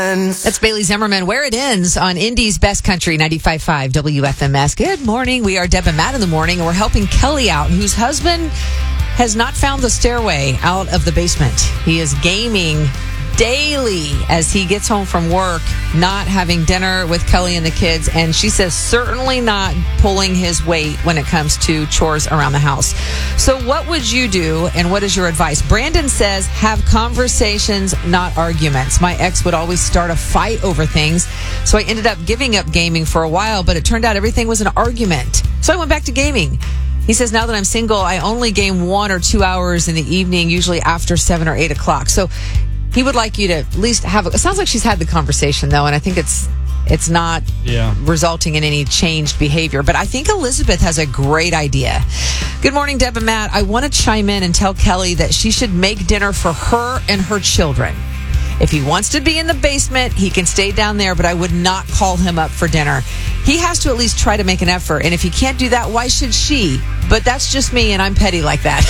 friends. That's Bailey Zimmerman, Where It Ends on Indy's Best Country, 95.5 WFMS. Good morning. We are Deb and Matt in the morning, and we're helping Kelly out, whose husband has not found the stairway out of the basement. He is gaming daily as he gets home from work, not having dinner with Kelly and the kids, and she says certainly not pulling his weight when it comes to chores around the house. So what would you do, and what is your advice? Brandon says, have conversations, not arguments. My ex would always start a fight over things, so I ended up giving up gaming for a while, but it turned out everything was an argument. So I went back to gaming. He says, now that I'm single, I only game 1 or 2 hours in the evening, usually after 7 or 8 o'clock. So he would like you to at least have it sounds like she's had the conversation, though, and I think it's not resulting in any changed behavior. But I think Elizabeth has a great idea. Good morning, Deb and Matt. I want to chime in and tell Kelly that she should make dinner for her and her children. If he wants to be in the basement, he can stay down there, but I would not call him up for dinner. He has to at least try to make an effort, and if he can't do that, why should she? But that's just me, and I'm petty like that.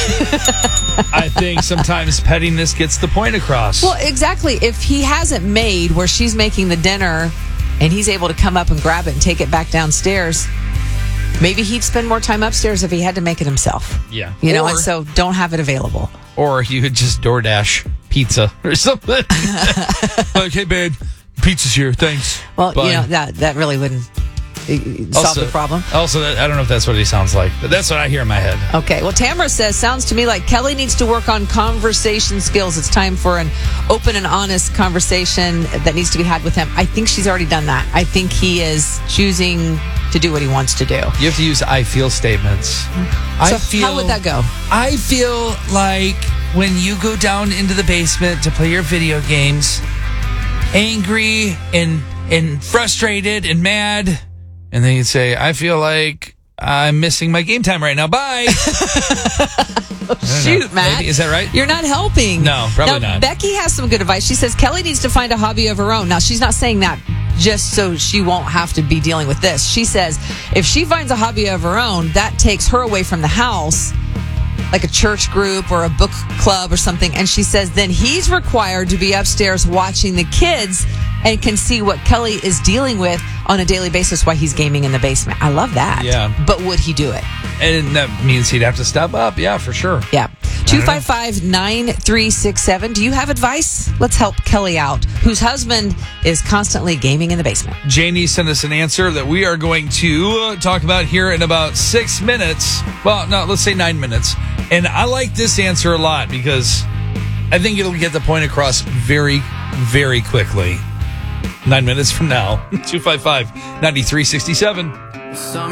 I think sometimes pettiness gets the point across. Well, exactly. If he hasn't made where she's making the dinner and he's able to come up and grab it and take it back downstairs, maybe he'd spend more time upstairs if he had to make it himself. Yeah. You know, and so don't have it available. Or you would just DoorDash pizza or something. Like, hey, babe, pizza's here. Thanks. Well, Bye. you know, that really wouldn't solve the problem. Also, I don't know if that's what he sounds like, but that's what I hear in my head. Okay. Well, Tamara says, sounds to me like Kelly needs to work on conversation skills. It's time for an open and honest conversation that needs to be had with him. I think she's already done that. I think he is choosing to do what he wants to do. You have to use I feel statements. So how would that go? I feel like when you go down into the basement to play your video games, angry and frustrated and mad, and then you say, I feel like I'm missing my game time right now. Bye. Shoot, Matt. Maybe. Is that right? You're not helping. No, probably not. Becky has some good advice. She says Kelly needs to find a hobby of her own. Now, she's not saying that just so she won't have to be dealing with this. She says if she finds a hobby of her own, that takes her away from the house, like a church group or a book club or something. And she says then he's required to be upstairs watching the kids and can see what Kelly is dealing with on a daily basis while he's gaming in the basement. I love that. Yeah. But would he do it? And that means he'd have to step up. Yeah, for sure. Yeah. 255-9367. Do you have advice? Let's help Kelly out, whose husband is constantly gaming in the basement. Janie sent us an answer that we are going to talk about here in about 6 minutes. Well, no, let's say 9 minutes. And I like this answer a lot because I think it'll get the point across very, very quickly. 9 minutes from now. 255-9367.